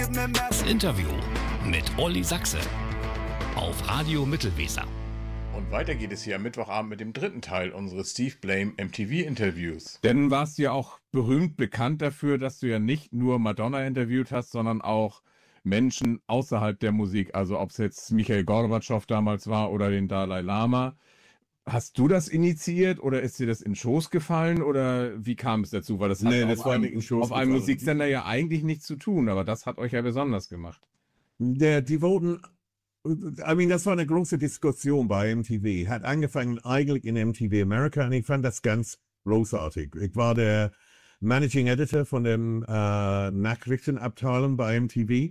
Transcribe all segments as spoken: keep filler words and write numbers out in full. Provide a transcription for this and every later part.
Das Interview mit Olli Sachse auf Radio Mittelweser. Und weiter geht es hier am Mittwochabend mit dem dritten Teil unseres Steve Blame M T V-Interviews. Denn warst du ja auch berühmt bekannt dafür, dass du ja nicht nur Madonna interviewt hast, sondern auch Menschen außerhalb der Musik. Also ob es jetzt Michail Gorbatschow damals war oder den Dalai Lama. Hast du das initiiert oder ist dir das in den Schoß gefallen oder wie kam es dazu? Weil das hat Nee, auf, das war einem, nicht in den Schoß auf einem gefallen. Musiksender ja eigentlich nichts zu tun, aber das hat euch ja besonders gemacht. Der, die wollten, I mean, das war eine große Diskussion bei M T V. Hat angefangen eigentlich in M T V America und ich fand das ganz großartig. Ich war der Managing Editor von dem äh, Nachrichtenabteilung bei M T V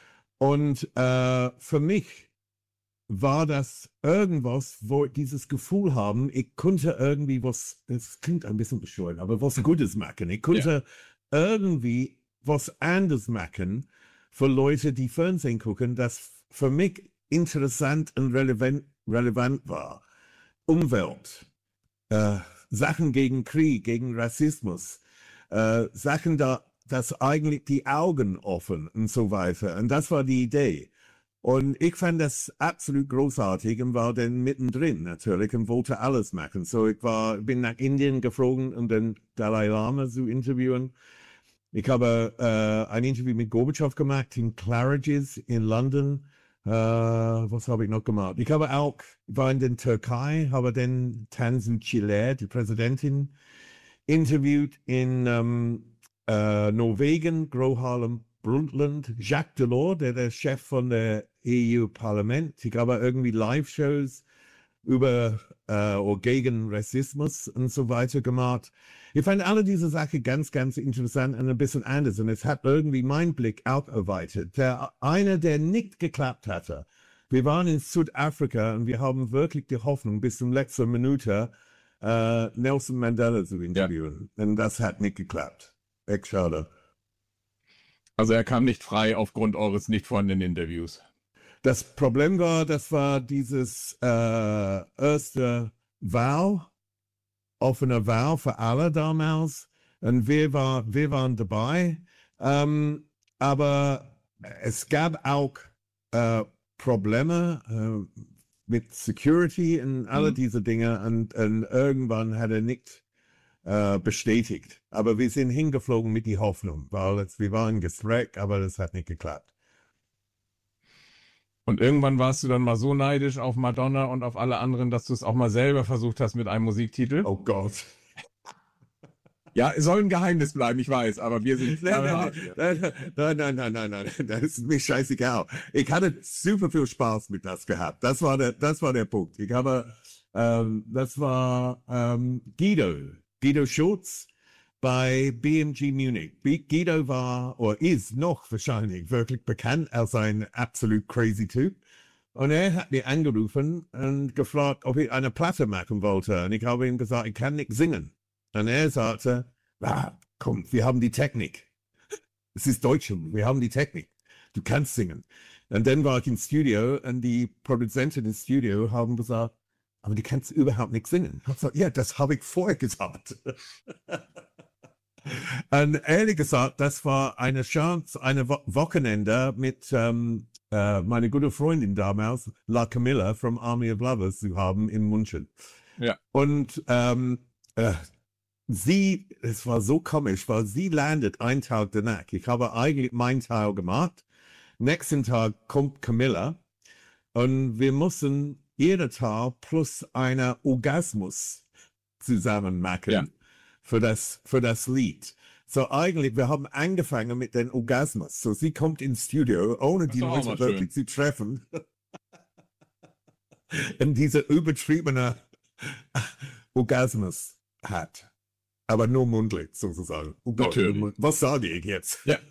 und äh, für mich war das irgendwas, wo ich dieses Gefühl haben, ich konnte irgendwie was, das klingt ein bisschen bescheuert, aber was Gutes machen. Ich konnte ja. irgendwie was anderes machen für Leute, die Fernsehen gucken, das für mich interessant und relevant, relevant war. Umwelt, äh, Sachen gegen Krieg, gegen Rassismus, äh, Sachen da, dass eigentlich die Augen offen und so weiter. Und das war die Idee. Und ich fand das absolut großartig und war dann mittendrin natürlich und wollte alles machen. So ich war, bin nach Indien geflogen, um den Dalai Lama zu interviewen. Ich habe äh, ein Interview mit Gorbatschow gemacht in Claridge's in London. Äh, was habe ich noch gemacht? Ich habe auch, war in der Türkei, habe den Tansu Çiller, die Präsidentin, interviewt in ähm, äh, Norwegen, Gro Harlem Brundtland, Jacques Delors, der der Chef von der E U-Parlament. Ich habe irgendwie Live-Shows über äh, oder gegen Rassismus und so weiter gemacht. Ich fand alle diese Sachen ganz, ganz interessant und ein bisschen anders. Und es hat irgendwie meinen Blick auch erweitert. Der einer, der nicht geklappt hatte. Wir waren in Südafrika und wir haben wirklich die Hoffnung, bis zum letzten Minute äh, Nelson Mandela zu interviewen. Ja. Und das hat nicht geklappt. Echt schade. Also er kam nicht frei aufgrund eures nicht vorhandenen Interviews. Das Problem war, das war dieses äh, erste Wahl, offene Wahl für alle damals. Und wir, war, wir waren dabei. Ähm, aber es gab auch äh, Probleme äh, mit Security und alle mhm. diese Dinge. Und, und irgendwann hat er nicht Äh, bestätigt. Aber wir sind hingeflogen mit die Hoffnung, weil es, wir waren gestreckt, aber das hat nicht geklappt. Und irgendwann warst du dann mal so neidisch auf Madonna und auf alle anderen, dass du es auch mal selber versucht hast mit einem Musiktitel? Oh Gott. Ja, es soll ein Geheimnis bleiben, ich weiß, aber wir sind... Nein, nein, nein, nein, nein, nein, nein, das ist mir scheißegal. Ich hatte super viel Spaß mit das gehabt. Das war der, das war der Punkt. Ich habe, ähm, das war ähm, Guido. Guido Schulz bei B M G Munich. Guido war, oder ist noch wahrscheinlich wirklich bekannt als ein absolut crazy Typ. Und er hat mich angerufen und gefragt, ob ich eine Platte machen wollte. Und ich habe ihm gesagt, ich kann nicht singen. Und er sagte, ah, komm, wir haben die Technik. Es ist Deutschland, wir haben die Technik. Du kannst singen. Und dann war ich im Studio und die Produzenten im Studio haben gesagt, aber die kannst überhaupt nicht singen. Ich habe gesagt, ja, das habe ich vorher gesagt. Und ehrlich gesagt, das war eine Chance, eine Wo- Wochenende mit ähm, äh, meiner guten Freundin damals, La Camilla from Army of Lovers zu haben in München. Ja. Und ähm, äh, sie, es war so komisch, weil sie landet einen Tag danach. Ich habe eigentlich meinen Teil gemacht. Nächsten Tag kommt Camilla und wir mussten jeder Teil plus einer Orgasmus zusammen machen ja. für das, für das Lied. So eigentlich, wir haben angefangen mit den Orgasmus. So sie kommt ins Studio, ohne die Leute wirklich zu treffen. Und diese übertriebene Orgasmus hat. Aber nur mundlich, sozusagen. Oh Gott, natürlich. Was sage ich jetzt? Ja.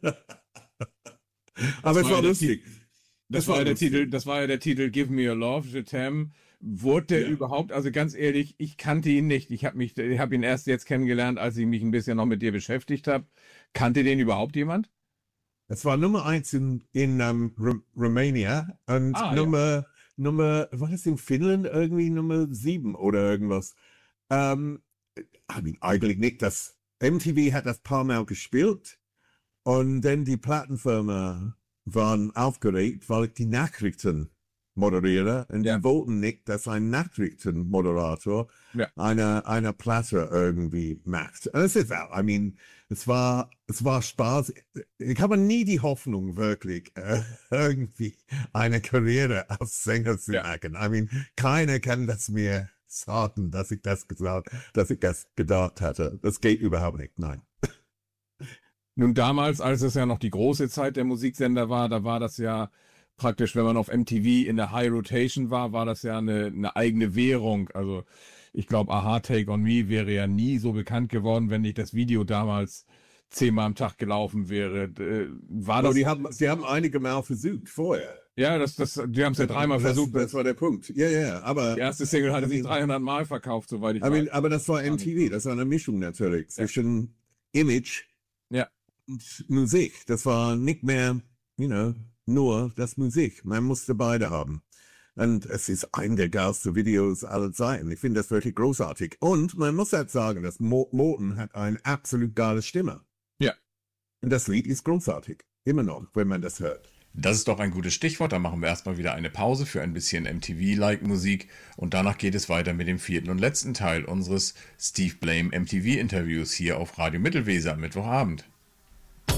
Aber es war lustig. Das, das war ja der Titel, das war ja der Titel Give Me Your Love, Je t'aime. Wurde der ja. überhaupt, also ganz ehrlich, ich kannte ihn nicht. Ich habe mich, ich habe ihn erst jetzt kennengelernt, als ich mich ein bisschen noch mit dir beschäftigt habe. Kannte den überhaupt jemand? Es war Nummer eins in, in um, R- Romania und ah, Nummer, ja. Nummer, was ist in Finnland irgendwie Nummer sieben oder irgendwas. Ähm, I mean, eigentlich nicht. Das M T V hat das paar Mal gespielt. Und dann die Plattenfirma waren aufgeregt, weil ich die Nachrichten moderiere. Und Ja. die wollten nicht, dass ein Nachrichtenmoderator Ja. eine, eine Platte irgendwie macht. Und es ist auch, I mean, es war, es war Spaß. Ich habe nie die Hoffnung, wirklich äh, irgendwie eine Karriere als Sänger zu Ja. machen. I mean, keiner kann das mir sagen, dass ich das gesagt, dass ich das gedacht hatte. Das geht überhaupt nicht, nein. Nun damals, als es ja noch die große Zeit der Musiksender war, da war das ja praktisch, wenn man auf M T V in der High Rotation war, war das ja eine, eine eigene Währung. Also ich glaube, Aha, Take on Me wäre ja nie so bekannt geworden, wenn nicht das Video damals zehnmal am Tag gelaufen wäre. Äh, War Aber das? die haben, sie haben einige Mal versucht, vorher. Ja, das, das, die haben es ja dreimal das, versucht. Das war der Punkt. Ja, ja, aber, Die erste Single hatte sich dreihundert Mal verkauft, soweit ich I mean, weiß. aber das war M T V. Das war eine Mischung natürlich zwischen Image Ja. und Musik. Das war nicht mehr, you know, nur das Musik. Man musste beide haben. Und es ist ein der geilsten Videos aller Zeiten. Ich finde das wirklich großartig. Und man muss halt sagen, dass Mo Morten hat eine absolut geile Stimme. Ja. Und das Lied ist großartig. Immer noch, wenn man das hört. Das ist doch ein gutes Stichwort. Dann machen wir erstmal wieder eine Pause für ein bisschen M T V-like Musik und danach geht es weiter mit dem vierten und letzten Teil unseres Steve Blame M T V-Interviews hier auf Radio Mittelweser am Mittwochabend.